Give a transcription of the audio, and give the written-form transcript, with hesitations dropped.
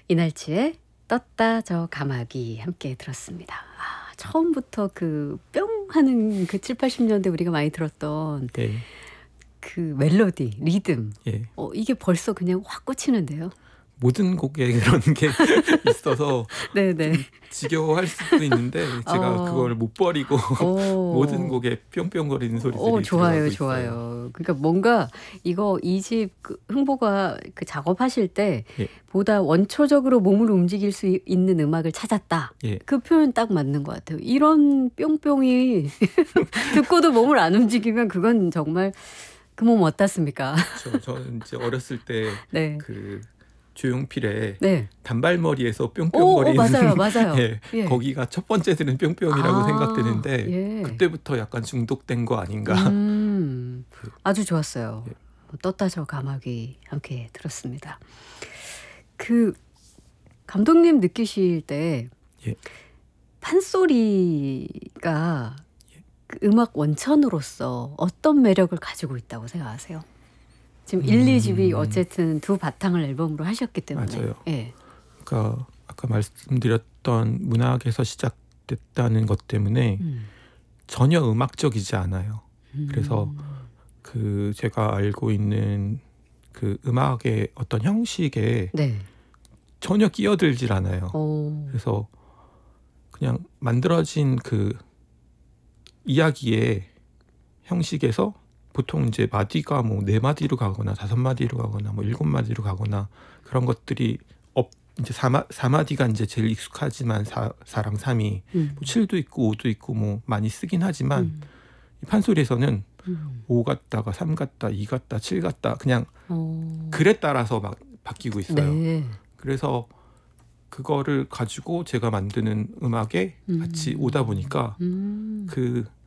이날치의 떴다 저 가마귀 함께 들었습니다. 처음부터 그 뿅 하는 그 7, 80년대 우리가 많이 들었던 예. 그 멜로디, 리듬. 예. 이게 벌써 그냥 확 꽂히는데요. 모든 곡에 그런 게 있어서 네네. 지겨워할 수도 있는데 제가 그걸 못 버리고 모든 곡에 뿅뿅거리는 소리들이 좋아요, 들어가고 좋아요. 있어요. 그러니까 뭔가 이거 이 집 흥보가 그 작업하실 때 예. 보다 원초적으로 몸을 움직일 수 있는 음악을 찾았다. 예. 그 표현 딱 맞는 것 같아요. 이런 뿅뿅이 듣고도 몸을 안 움직이면 그건 정말 그 몸 어떻습니까? 저는 이제 어렸을 때 네. 그 조용필의 네. 단발머리에서 뿅뿅거리는 맞아요. 예, 예. 거기가 첫 번째 들은 뿅뿅이라고 생각되는데 예. 그때부터 약간 중독된 거 아닌가. 아주 좋았어요. 예. 떴다 저 가마귀 함께 들었습니다. 그 감독님 느끼실 때 예. 판소리가 그 음악 원천으로서 어떤 매력을 가지고 있다고 생각하세요? 지금 1, 2집이 어쨌든 두 바탕을 앨범으로 하셨기 때문에. 맞아요. 예. 그러니까 아까 말씀드렸던 문학에서 시작됐다는 것 때문에 전혀 음악적이지 않아요. 그래서 그 제가 알고 있는 그 음악의 어떤 형식에 네. 전혀 끼어들질 않아요. 그래서 그래서 그냥 만들어진 그 이야기의 형식에서 보통 이제 마디가 뭐 4마디로 가거나 5마디로 가거나 뭐 7마디로 가거나 그런 것들이 이제 4마디가 이제 제일 익숙하지만 4랑 3이 뭐 7도 있고 5도 있고 뭐 많이 쓰긴 하지만 이 판소리에서는 5 같다가 3 같다, 2 같다, 7 같다 그냥 글에 따라서 막 바뀌고 있어요. 네. 그래서 그거를 가지고 제가 만드는 음악에 같이 오다 보니까 그